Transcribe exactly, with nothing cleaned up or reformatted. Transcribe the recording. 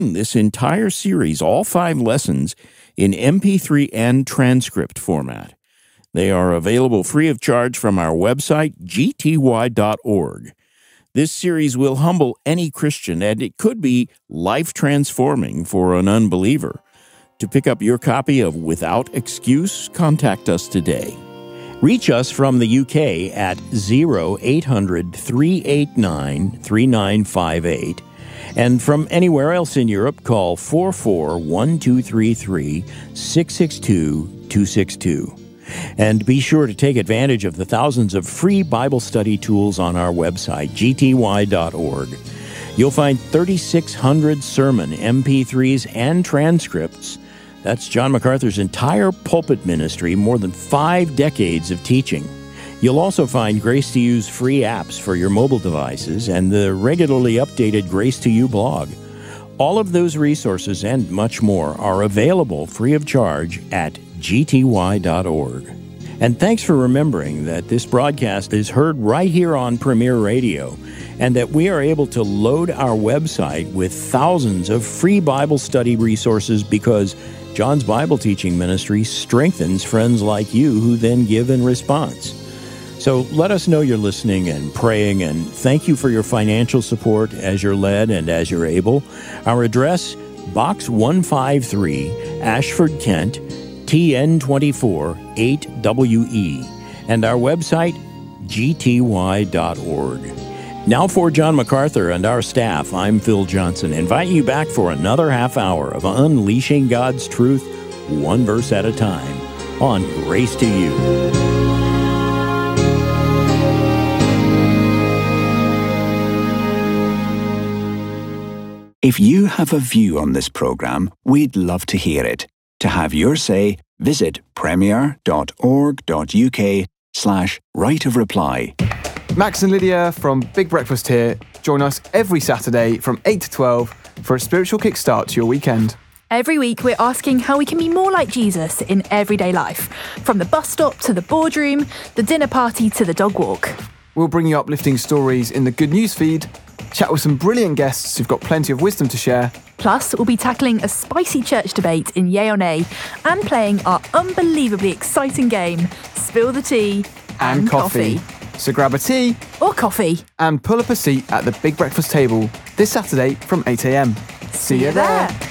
this entire series, all five lessons, in M P three and transcript format. They are available free of charge from our website, g t y dot org. This series will humble any Christian, and it could be life-transforming for an unbeliever. To pick up your copy of Without Excuse, contact us today. Reach us from the U K at zero eight hundred, three eight nine, three nine five eight. And from anywhere else in Europe, call four four one two three three, six six two, two six two. And be sure to take advantage of the thousands of free Bible study tools on our website, g t y dot org. You'll find thirty-six hundred sermon M P threes and transcripts. That's John MacArthur's entire pulpit ministry, more than five decades of teaching. You'll also find Grace to You's free apps for your mobile devices and the regularly updated Grace to You blog. All of those resources and much more are available free of charge at g t y dot org. And thanks for remembering that this broadcast is heard right here on Premier Radio, and that we are able to load our website with thousands of free Bible study resources because John's Bible teaching ministry strengthens friends like you who then give in response. So let us know you're listening and praying, and thank you for your financial support as you're led and as you're able. Our address, Box one five three, Ashford, Kent, T N twenty-four, eight W E, and our website, g t y dot org. Now for John MacArthur and our staff, I'm Phil Johnson, inviting you back for another half hour of unleashing God's truth, one verse at a time, on Grace to You. If you have a view on this program, we'd love to hear it. To have your say, visit premier dot org dot u k slash right of reply. Max and Lydia from Big Breakfast here. Join us every Saturday from eight to twelve for a spiritual kickstart to your weekend. Every week we're asking how we can be more like Jesus in everyday life, from the bus stop to the boardroom, the dinner party to the dog walk. We'll bring you uplifting stories in the Good News feed, chat with some brilliant guests who've got plenty of wisdom to share. Plus, we'll be tackling a spicy church debate in Yay or Nay and playing our unbelievably exciting game, Spill the Tea and, and coffee. coffee. So grab a tea or coffee and pull up a seat at the Big Breakfast table this Saturday from eight a.m. See you there.